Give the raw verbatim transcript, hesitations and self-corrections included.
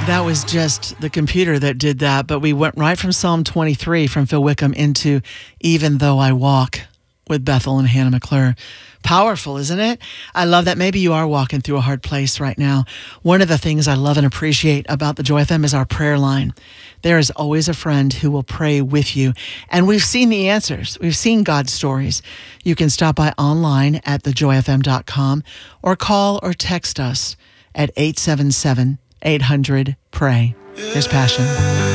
That was just the computer that did that, but we went right from Psalm twenty-three from Phil Wickham into Even Though I Walk with Bethel and Hannah McClure. Powerful, isn't it? I love that. Maybe you are walking through a hard place right now. One of the things I love and appreciate about the Joy F M is our prayer line. There is always a friend who will pray with you. And we've seen the answers. We've seen God's stories. You can stop by online at the joy f m dot com or call or text us at eight seven seven, eight hundred, pray. There's Passion.